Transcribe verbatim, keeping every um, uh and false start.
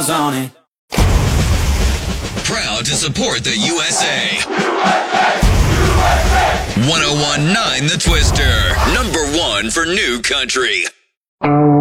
miles on it. Proud to support the U S A. one oh one point nine The Twister. Number one for new country.